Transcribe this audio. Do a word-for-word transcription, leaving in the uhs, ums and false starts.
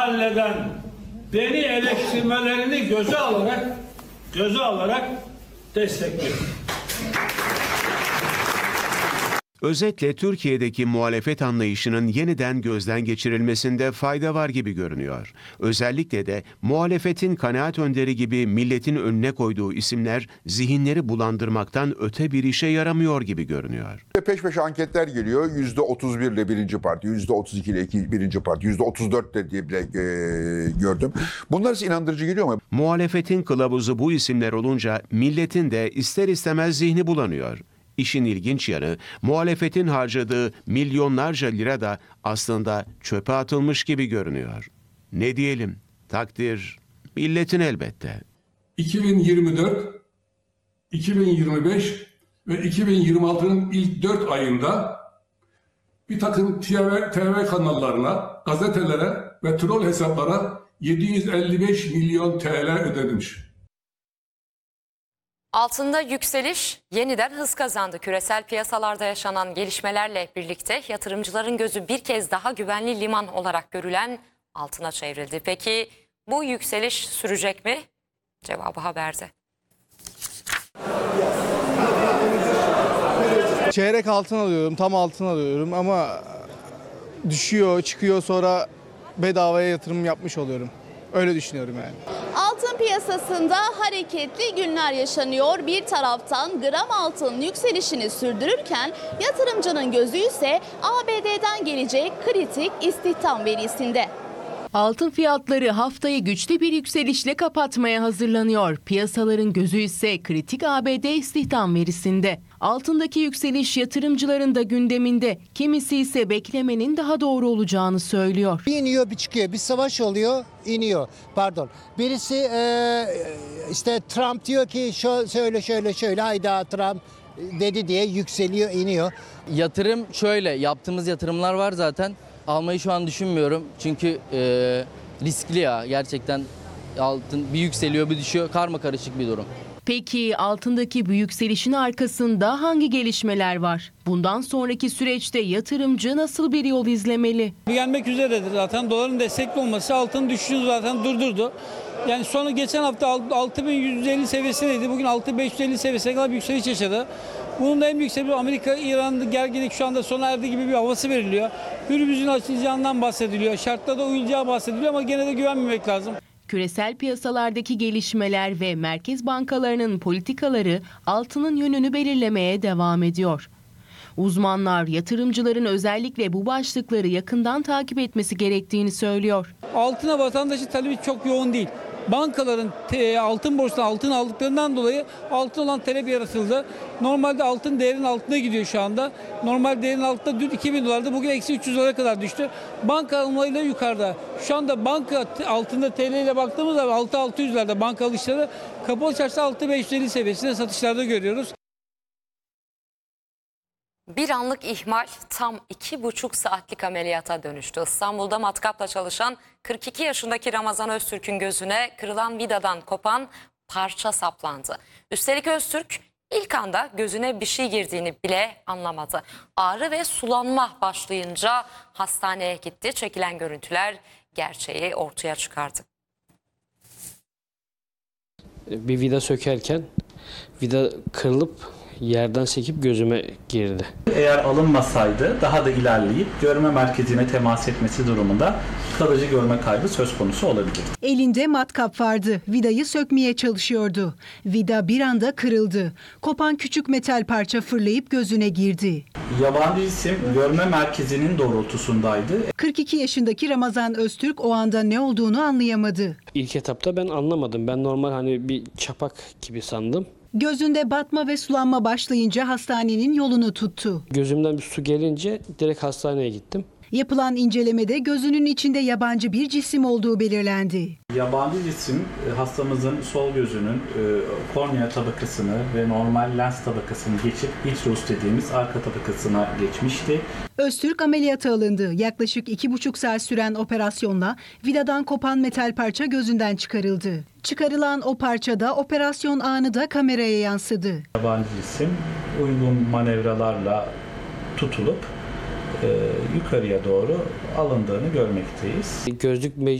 mahalleden beni eleştirmelerini göze alarak göze alarak destekliyorum. Özetle Türkiye'deki muhalefet anlayışının yeniden gözden geçirilmesinde fayda var gibi görünüyor. Özellikle de muhalefetin kanaat önderi gibi milletin önüne koyduğu isimler zihinleri bulandırmaktan öte bir işe yaramıyor gibi görünüyor. Peş peşe anketler geliyor. yüzde otuz bir ile birinci parti, yüzde otuz iki ile iki, birinci parti, yüzde otuz dört ile diye bile e, gördüm. Bunlar size inandırıcı geliyor mu? Muhalefetin kılavuzu bu isimler olunca milletin de ister istemez zihni bulanıyor. İşin ilginç yanı, muhalefetin harcadığı milyonlarca lira da aslında çöpe atılmış gibi görünüyor. Ne diyelim, takdir milletin elbette. iki bin yirmi dört, iki bin yirmi beş ve iki bin yirmi altı'nın ilk dört ayında bir takım T V, T V kanallarına, gazetelere ve troll hesaplara yedi yüz elli beş milyon T L ödenmiş. Altında yükseliş yeniden hız kazandı. Küresel piyasalarda yaşanan gelişmelerle birlikte yatırımcıların gözü bir kez daha güvenli liman olarak görülen altına çevrildi. Peki bu yükseliş sürecek mi? Cevabı haberde. Çeyrek altın alıyorum, tam altın alıyorum ama düşüyor, çıkıyor, sonra bedavaya yatırım yapmış oluyorum. Öyle düşünüyorum yani. Altın piyasasında hareketli günler yaşanıyor. Bir taraftan gram altın yükselişini sürdürürken yatırımcının gözü ise A B D'den gelecek kritik istihdam verisinde. Altın fiyatları haftayı güçlü bir yükselişle kapatmaya hazırlanıyor. Piyasaların gözü ise kritik A B D istihdam verisinde. Altındaki yükseliş yatırımcıların da gündeminde. Kimisi ise beklemenin daha doğru olacağını söylüyor. Bir iniyor bir çıkıyor. Bir savaş oluyor iniyor. Pardon. Birisi e, işte Trump diyor ki şöyle şöyle şöyle hayda Trump dedi diye yükseliyor iniyor. Yatırım şöyle, yaptığımız yatırımlar var zaten. Almayı şu an düşünmüyorum çünkü e, riskli ya gerçekten, altın bir yükseliyor bir düşüyor, karmakarışık bir durum. Peki altındaki bu yükselişin arkasında hangi gelişmeler var? Bundan sonraki süreçte yatırımcı nasıl bir yol izlemeli? Gelmek üzeredir zaten. Doların destekli olması altın düşüşünü zaten durdurdu. Yani sonra geçen hafta altı bin yüz elli seviyesindeydi. Bugün altı bin beş yüz elli seviyesine kadar bir yükseliş yaşadı. Bunun da en büyük sebebi Amerika-İran gerginlik şu anda sona erdi gibi bir havası veriliyor. Hürmüz'ün açılacağından bahsediliyor. Şartlarda uyulacağı bahsediliyor ama gene de güvenmemek lazım. Küresel piyasalardaki gelişmeler ve merkez bankalarının politikaları altının yönünü belirlemeye devam ediyor. Uzmanlar yatırımcıların özellikle bu başlıkları yakından takip etmesi gerektiğini söylüyor. Altına vatandaşın talebi çok yoğun değil. Bankaların altın borsasından altın aldıklarından dolayı altın olan talep yaratıldı. Normalde altın değerinin altına gidiyor şu anda. Normal değerinin altında dün iki bin dolardı. Bugün eksi üç yüz dolara kadar düştü. Banka alımlarıyla yukarıda. Şu anda banka altında T L ile baktığımız zaman altı bin altı yüzlerde banka alışları, kapalı çarşıda altı bin beş yüz elli seviyesinde satışlarda görüyoruz. Bir anlık ihmal tam iki buçuk saatlik ameliyata dönüştü. İstanbul'da matkapla çalışan kırk iki yaşındaki Ramazan Öztürk'ün gözüne kırılan vidadan kopan parça saplandı. Üstelik Öztürk ilk anda gözüne bir şey girdiğini bile anlamadı. Ağrı ve sulanma başlayınca hastaneye gitti. Çekilen görüntüler gerçeği ortaya çıkardı. Bir vida sökerken vida kırılıp yerden sekip gözüme girdi. Eğer alınmasaydı daha da ilerleyip görme merkezine temas etmesi durumunda kalıcı görme kaybı söz konusu olabilir. Elinde matkap vardı. Vidayı sökmeye çalışıyordu. Vida bir anda kırıldı. Kopan küçük metal parça fırlayıp gözüne girdi. Yabancı isim görme merkezinin doğrultusundaydı. kırk iki yaşındaki Ramazan Öztürk o anda ne olduğunu anlayamadı. İlk etapta ben anlamadım. Ben normal hani bir çapak gibi sandım. Gözünde batma ve sulanma başlayınca hastanenin yolunu tuttu. Gözümden bir su gelince direkt hastaneye gittim. Yapılan incelemede gözünün içinde yabancı bir cisim olduğu belirlendi. Yabancı cisim hastamızın sol gözünün kornea tabakasını ve normal lens tabakasını geçip vitreous dediğimiz arka tabakasına geçmişti. Öztürk ameliyata alındı. Yaklaşık iki buçuk saat süren operasyonla vidadan kopan metal parça gözünden çıkarıldı. Çıkarılan o parçada operasyon anı da kameraya yansıdı. Yabancı cisim uygun manevralarla tutulup e, yukarıya doğru alındığını görmekteyiz. Gözlük